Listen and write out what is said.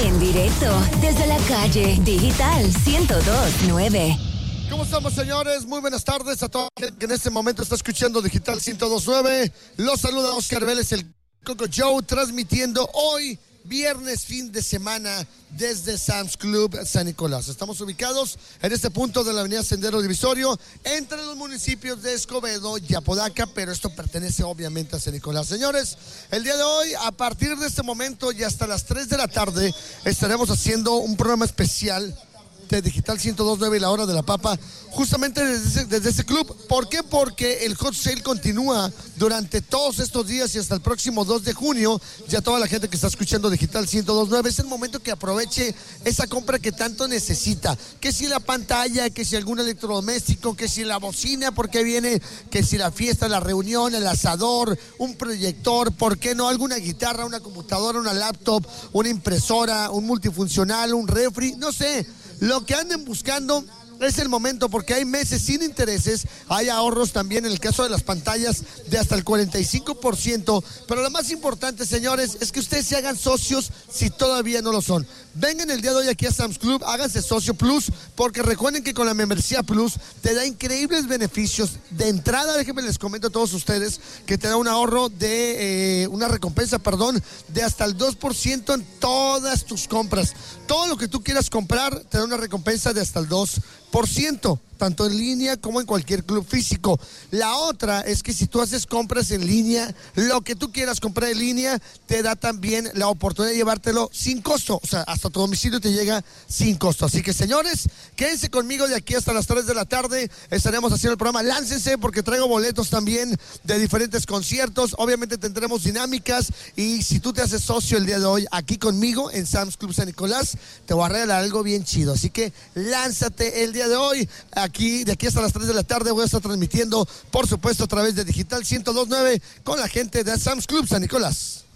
En directo desde la calle Digital 102.9. ¿Cómo estamos, señores? Muy buenas tardes a todos que en este momento está escuchando Digital 102.9. Los saluda Oscar Vélez, el Coco Joe, transmitiendo hoy, viernes, fin de semana, desde Sam's Club San Nicolás. Estamos ubicados en este punto de la avenida Sendero Divisorio, entre los municipios de Escobedo y Apodaca, pero esto pertenece obviamente a San Nicolás. Señores, el día de hoy, a partir de este momento y hasta las 3 de la tarde, estaremos haciendo un programa especial de Digital 102.9 y la hora de la papa, justamente desde ese club. ¿Por qué? Porque el hot sale continúa durante todos estos días y hasta el próximo 2 de junio. Ya toda la gente que está escuchando Digital 102.9, es el momento que aproveche esa compra que tanto necesita. Que si la pantalla, que si algún electrodoméstico, que si la bocina, porque viene, que si la fiesta, la reunión, el asador, un proyector, ¿por qué no? Alguna guitarra, una computadora, una laptop, una impresora, un multifuncional, un refri, no sé. Lo que anden buscando es el momento, porque hay meses sin intereses, hay ahorros también en el caso de las pantallas de hasta el 45%, pero lo más importante, señores, es que ustedes se hagan socios si todavía no lo son. Vengan el día de hoy aquí a Sam's Club, háganse socio Plus, porque recuerden que con la membresía Plus te da increíbles beneficios. De entrada, déjenme les comento a todos ustedes que te da un ahorro de, una recompensa, de hasta el 2% en todas tus compras. Todo lo que tú quieras comprar te da una recompensa de hasta el 2%, tanto en línea como en cualquier club físico. La otra es que si tú haces compras en línea, lo que tú quieras comprar en línea, te da también la oportunidad de llevártelo sin costo. O sea, hasta tu domicilio te llega sin costo. Así que, señores, quédense conmigo de aquí hasta las 3 de la tarde. Estaremos haciendo el programa. Láncense porque traigo boletos también de diferentes conciertos. Obviamente tendremos dinámicas y si tú te haces socio el día de hoy aquí conmigo en Sam's Club San Nicolás, te voy a regalar algo bien chido. Así que lánzate el día de hoy. De aquí hasta las 3 de la tarde voy a estar transmitiendo, por supuesto, a través de Digital 102.9 con la gente de Sam's Club San Nicolás.